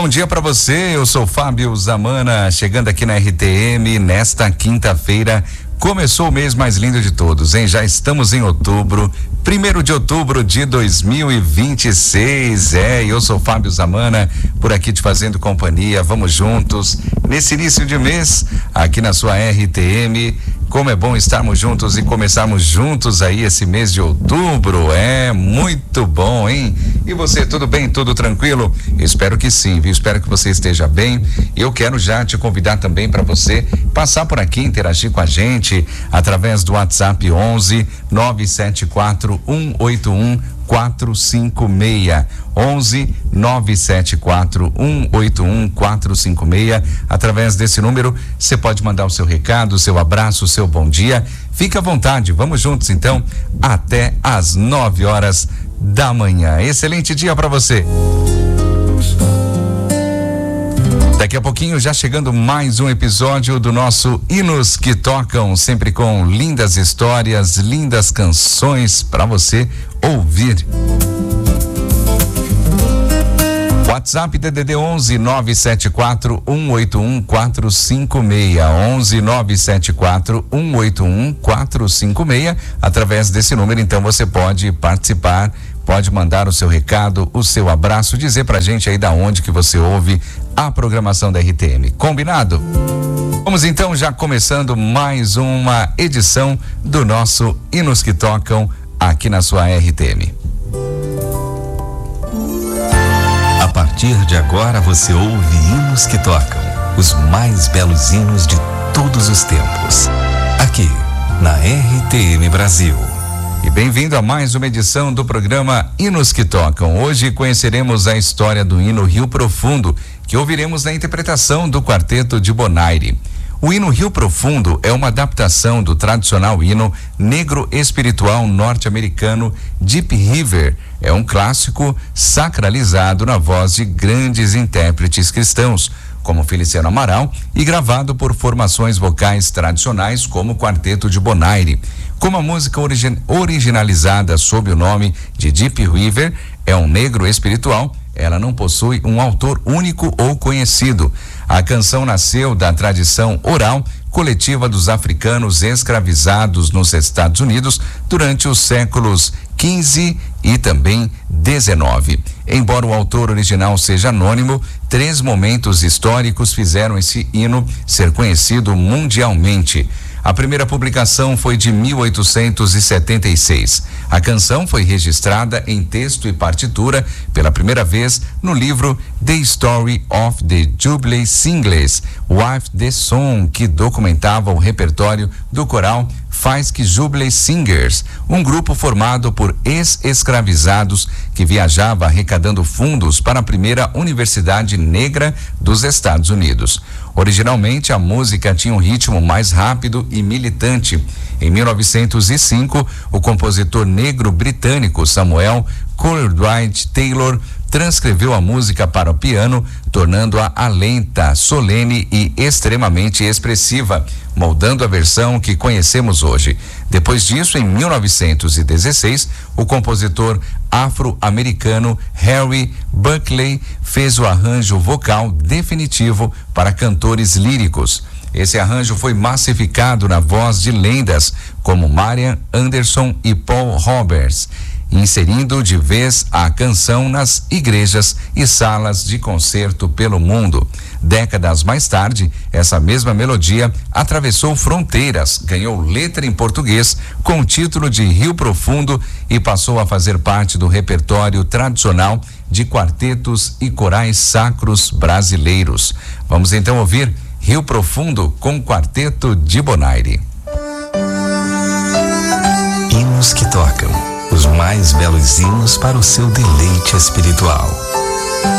bom dia para você. Eu sou Fábio Zamana, chegando aqui na RTM nesta quinta-feira. Começou o mês mais lindo de todos, hein? Já estamos em outubro, 1º de outubro de 2026. Eu sou Fábio Zamana, por aqui te fazendo companhia. Vamos juntos nesse início de mês, aqui na sua RTM. Como é bom estarmos juntos e começarmos juntos aí esse mês de outubro. É muito bom, hein? E você, tudo bem? Tudo tranquilo? Espero que sim, viu? Espero que você esteja bem. Eu quero já te convidar também para você passar por aqui, interagir com a gente através do WhatsApp 11 974 181 456 11 974 181 456. Através desse número você pode mandar o seu recado, o seu abraço, o seu bom dia. Fique à vontade, vamos juntos então até às 9 horas da manhã. Excelente dia para você. Daqui a pouquinho já chegando mais um episódio do nosso Hinos que Tocam, sempre com lindas histórias, lindas canções para você ouvir. WhatsApp DDD 11 974 181 456 11 974 181 456. Através desse número, então, você pode participar, pode mandar o seu recado, o seu abraço, dizer pra gente aí da onde que você ouve a programação da RTM. Combinado? Vamos então já começando mais uma edição do nosso Hinos que Tocam aqui na sua RTM. A partir de agora você ouve Hinos que Tocam, os mais belos hinos de todos os tempos, aqui na RTM Brasil. E bem-vindo a mais uma edição do programa Hinos que Tocam. Hoje conheceremos a história do hino Rio Profundo, que ouviremos na interpretação do Quarteto de Bonaire. O hino Rio Profundo é uma adaptação do tradicional hino negro espiritual norte-americano Deep River. É um clássico sacralizado na voz de grandes intérpretes cristãos, como Feliciano Amaral, e gravado por formações vocais tradicionais como o Quarteto de Bonaire. Como a música originalizada sob o nome de Deep River é um negro espiritual, ela não possui um autor único ou conhecido. A canção nasceu da tradição oral coletiva dos africanos escravizados nos Estados Unidos durante os séculos XV e também XIX. Embora o autor original seja anônimo, 3 momentos históricos fizeram esse hino ser conhecido mundialmente. A primeira publicação foi de 1876. A canção foi registrada em texto e partitura pela primeira vez no livro The Story of the Jubilee Singers, With the Song, que documentava o repertório do coral Fisk Jubilee Singers, um grupo formado por ex-escravizados que viajava arrecadando fundos para a primeira universidade negra dos Estados Unidos. Originalmente, a música tinha um ritmo mais rápido e militante. Em 1905, o compositor negro britânico Samuel Coleridge Taylor transcreveu a música para o piano, tornando-a lenta, solene e extremamente expressiva, moldando a versão que conhecemos hoje. Depois disso, em 1916, o compositor afro-americano Harry Buckley fez o arranjo vocal definitivo para cantores líricos. Esse arranjo foi massificado na voz de lendas como Marian Anderson e Paul Roberts, inserindo de vez a canção nas igrejas e salas de concerto pelo mundo. Décadas mais tarde, essa mesma melodia atravessou fronteiras, ganhou letra em português com o título de Rio Profundo e passou a fazer parte do repertório tradicional de quartetos e corais sacros brasileiros. Vamos então ouvir Rio Profundo com o Quarteto de Bonaire. Hinos que Tocam, os mais belos hinos para o seu deleite espiritual.